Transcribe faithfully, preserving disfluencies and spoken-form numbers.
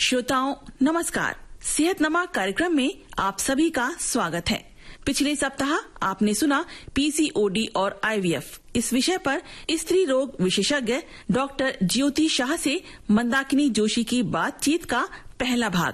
श्रोताओं नमस्कार। सेहतनमा कार्यक्रम में आप सभी का स्वागत है। पिछले सप्ताह आपने सुना पीसीओडी और आईवीएफ इस विषय पर स्त्री रोग विशेषज्ञ डॉक्टर ज्योति शाह से मंदाकिनी जोशी की बातचीत का पहला भाग।